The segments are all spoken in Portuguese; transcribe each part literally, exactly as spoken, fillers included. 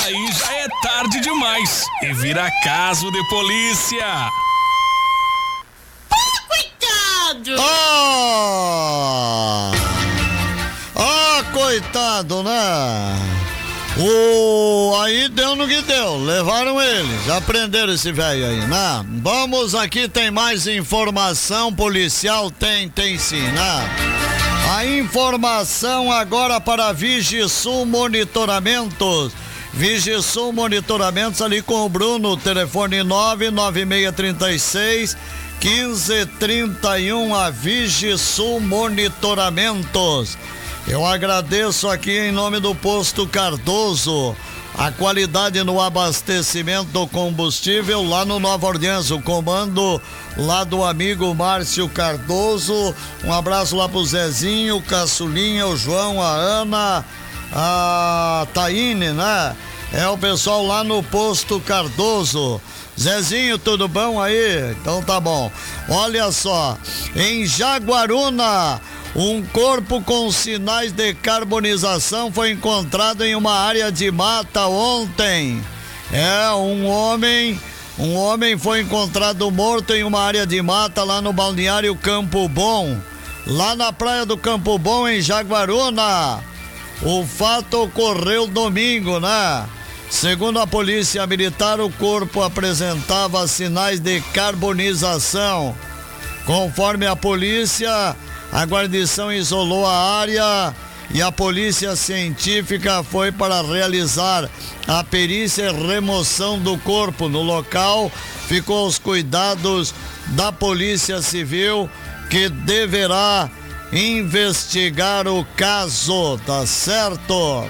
Aí já é tarde demais e vira caso de polícia. Coitado! Ah! Ah, coitado, né? O... Aí deu no que deu, levaram ele, já prenderam esse velho aí, né? Vamos aqui, tem mais informação policial, tem, tem sim, né? A informação agora para Vigisul Monitoramentos. Vigisul Monitoramentos ali com o Bruno, telefone nove nove seis três seis um cinco três um, a Vigisul Monitoramentos. Eu agradeço aqui em nome do Posto Cardoso, a qualidade no abastecimento do combustível lá no Nova Orleans, o comando lá do amigo Márcio Cardoso. Um abraço lá pro Zezinho, o Caçulinha, o João, a Ana, a Taine, né? É o pessoal lá no Posto Cardoso. Zezinho, tudo bom aí? Então tá bom. Olha só, em Jaguaruna, um corpo com sinais de carbonização foi encontrado em uma área de mata ontem. É, um homem, um homem foi encontrado morto em uma área de mata lá no balneário Campo Bom, lá na praia do Campo Bom, em Jaguaruna. O fato ocorreu domingo, né? Segundo a polícia militar, o corpo apresentava sinais de carbonização. Conforme a polícia, a guarnição isolou a área e a polícia científica foi para realizar a perícia e remoção do corpo. No local ficou aos cuidados da Polícia Civil, que deverá investigar o caso, tá certo?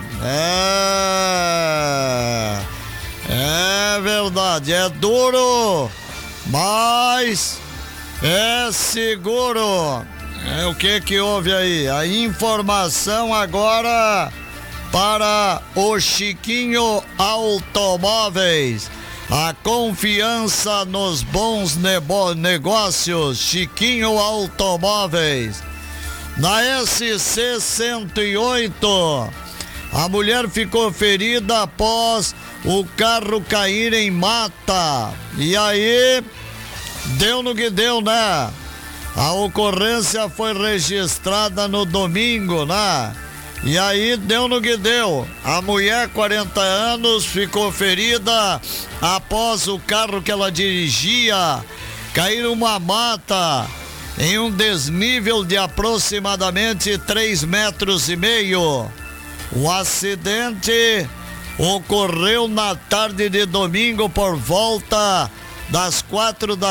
É, é verdade, é duro, mas é seguro. É, o que que houve aí? A informação agora para o Chiquinho Automóveis. A confiança nos bons negócios, Chiquinho Automóveis. Na S C cento e oito, a mulher ficou ferida após o carro cair em mata. E aí, deu no que deu, né? A ocorrência foi registrada no domingo, né? E aí deu no que deu. A mulher, quarenta anos, ficou ferida após o carro que ela dirigia cair numa mata em um desnível de aproximadamente três metros e meio. O acidente ocorreu na tarde de domingo por volta das quatro da